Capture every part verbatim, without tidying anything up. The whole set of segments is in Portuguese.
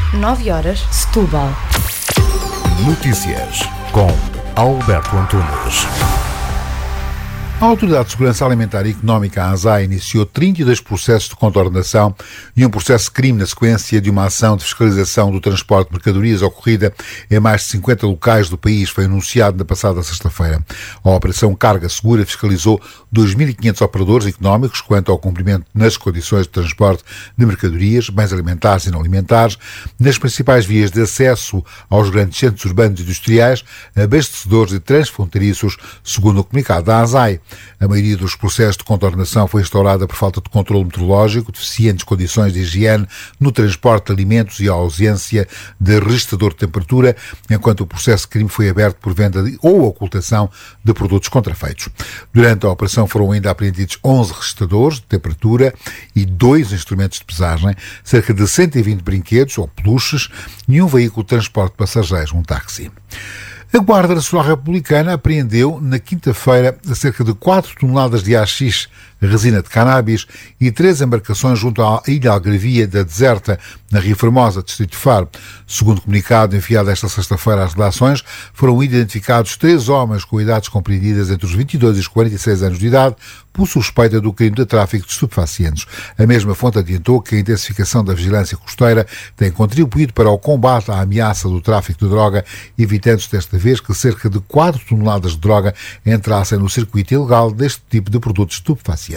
nove horas, Setúbal. Notícias com Alberto Antunes. A Autoridade de Segurança Alimentar e Económica, a ASAI, iniciou trinta e dois processos de contornação e um processo de crime na sequência de uma ação de fiscalização do transporte de mercadorias ocorrida em mais de cinquenta locais do país. Foi anunciado na passada sexta-feira. A Operação Carga Segura fiscalizou dois mil e quinhentos operadores económicos quanto ao cumprimento nas condições de transporte de mercadorias, bens alimentares e não alimentares, nas principais vias de acesso aos grandes centros urbanos e industriais, abastecedores e transfronteiriços, segundo o comunicado da ASAI. A maioria dos processos de contornação foi instaurada por falta de controle meteorológico, deficientes condições de higiene no transporte de alimentos e a ausência de registrador de temperatura, enquanto o processo de crime foi aberto por venda de, ou ocultação de produtos contrafeitos. Durante a operação foram ainda apreendidos onze registradores de temperatura e dois instrumentos de pesagem, cerca de cento e vinte brinquedos ou peluches e um veículo de transporte de passageiros, um táxi. A Guarda Nacional Republicana apreendeu na quinta-feira cerca de quatro toneladas de haxixe, resina de cannabis e três embarcações junto à ilha Algarvia da Deserta, na Ria Formosa, distrito de Faro. Segundo o comunicado enviado esta sexta-feira às redações, foram identificados três homens com idades compreendidas entre os vinte e dois e os quarenta e seis anos de idade, por suspeita do crime de tráfico de estupefacientes. A mesma fonte adiantou que a intensificação da vigilância costeira tem contribuído para o combate à ameaça do tráfico de droga, evitando-se desta vez que cerca de quatro toneladas de droga entrassem no circuito ilegal deste tipo de produtos estupefacientes.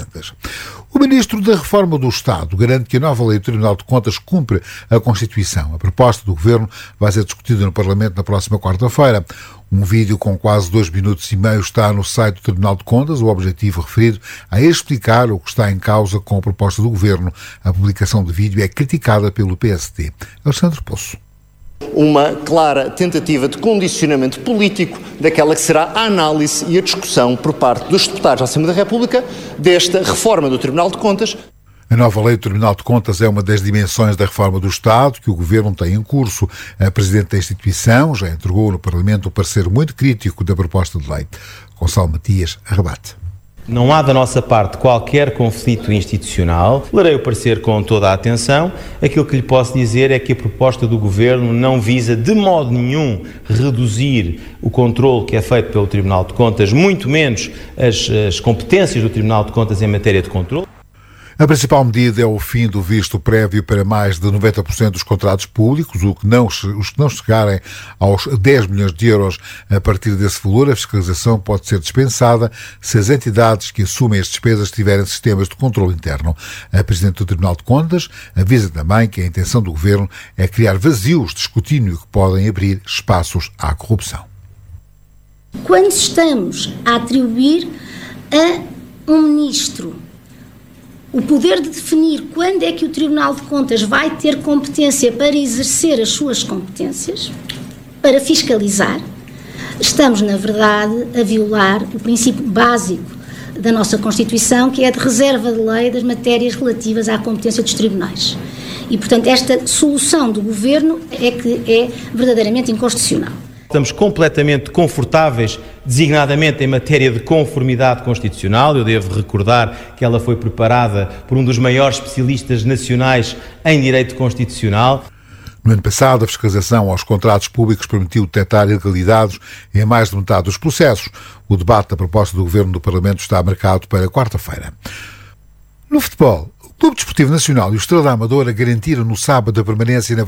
O Ministro da Reforma do Estado garante que a nova lei do Tribunal de Contas cumpre a Constituição. A proposta do Governo vai ser discutida no Parlamento na próxima quarta-feira. Um vídeo com quase dois minutos e meio está no site do Tribunal de Contas. O objetivo referido é explicar o que está em causa com a proposta do Governo. A publicação de vídeo é criticada pelo P S D. Alexandre Poço. Uma clara tentativa de condicionamento político daquela que será a análise e a discussão por parte dos deputados da Assembleia da República desta reforma do Tribunal de Contas. A nova lei do Tribunal de Contas é uma das dimensões da reforma do Estado que o Governo tem em curso. A Presidente da instituição já entregou no Parlamento um parecer muito crítico da proposta de lei. Gonçalo Matias rebate. Não há da nossa parte qualquer conflito institucional. Lerei o parecer com toda a atenção. Aquilo que lhe posso dizer é que a proposta do Governo não visa de modo nenhum reduzir o controle que é feito pelo Tribunal de Contas, muito menos as, as competências do Tribunal de Contas em matéria de controle. A principal medida é o fim do visto prévio para mais de noventa por cento dos contratos públicos, o que não, os que não chegarem aos dez milhões de euros. A partir desse valor, a fiscalização pode ser dispensada se as entidades que assumem as despesas tiverem sistemas de controle interno. A Presidente do Tribunal de Contas avisa também que a intenção do Governo é criar vazios de escrutínio que podem abrir espaços à corrupção. Quando estamos a atribuir a um ministro o poder de definir quando é que o Tribunal de Contas vai ter competência para exercer as suas competências, para fiscalizar, estamos, na verdade, a violar o princípio básico da nossa Constituição, que é a de reserva de lei das matérias relativas à competência dos tribunais. E, portanto, esta solução do Governo é que é verdadeiramente inconstitucional. Estamos completamente confortáveis, designadamente em matéria de conformidade constitucional. Eu devo recordar que ela foi preparada por um dos maiores especialistas nacionais em direito constitucional. No ano passado, a fiscalização aos contratos públicos permitiu detectar ilegalidades em mais de metade dos processos. O debate da proposta do Governo do Parlamento está marcado para quarta-feira. No futebol, o Clube Desportivo Nacional e o Estrela da Amadora garantiram no sábado a permanência na